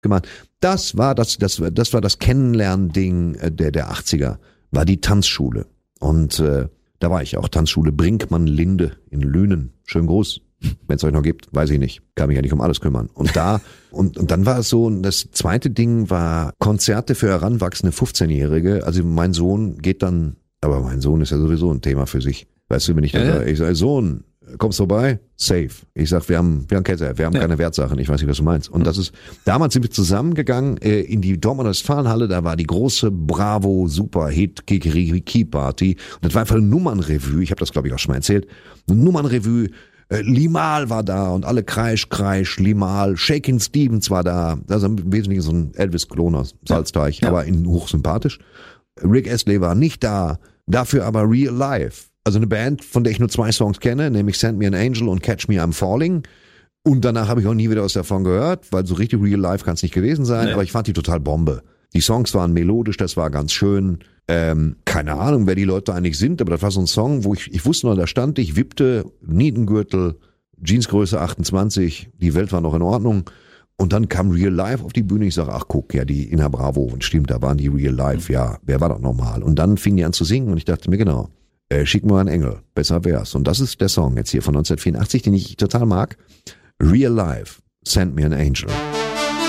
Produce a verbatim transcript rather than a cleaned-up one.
gemacht. Das war das, das, das war das Kennenlernding der, der achtziger, war die Tanzschule. Und äh, da war ich auch, Tanzschule Brinkmann-Linde in Lünen. Schön groß. Wenn es euch noch gibt, weiß ich nicht. Kann mich ja nicht um alles kümmern. Und da, und, und dann war es so, das zweite Ding war Konzerte für heranwachsende fünfzehnjährige. Also mein Sohn geht dann, aber mein Sohn ist ja sowieso ein Thema für sich. Weißt du, wenn ich dann ja, sage, ich sage, Sohn, kommst du vorbei? Safe. Ich sag, wir haben, wir haben Kette, wir haben ja. keine Wertsachen. Ich weiß nicht, was du meinst. Und das ist, damals sind wir zusammengegangen äh, in die Dortmunder Westfalenhalle. Da war die große Bravo Super Hit Kikeriki Party. Und das war einfach eine Nummernrevue. Ich habe das, glaube ich, auch schon mal erzählt. Eine Nummernrevue. Äh, Limahl war da und alle Kreisch, Kreisch, Limahl. Shakin' Stevens war da. Also im Wesentlichen so ein Elvis-Klon aus Salzteich, ja. aber in hochsympathisch. Rick Astley war nicht da. Dafür aber Real Life. Also eine Band, von der ich nur zwei Songs kenne, nämlich Send Me an Angel und Catch Me I'm Falling. Und danach habe ich auch nie wieder was davon gehört, weil so richtig Real Life kann es nicht gewesen sein. Nee. Aber ich fand die total Bombe. Die Songs waren melodisch, das war ganz schön. Ähm, keine Ahnung, wer die Leute eigentlich sind, aber das war so ein Song, wo ich, ich wusste noch, da stand ich, wippte, Nietengürtel, Jeansgröße achtundzwanzig, die Welt war noch in Ordnung. Und dann kam Real Life auf die Bühne. Ich sage, ach guck, ja, die in der Bravo. Und stimmt, da waren die Real Life, ja, wer war doch normal? Und dann fing die an zu singen und ich dachte mir, genau, Äh, schick mal einen Engel, besser wär's. Und das ist der Song jetzt hier von neunzehnhundertvierundachtzig, den ich total mag. Real Life, Send Me an Angel.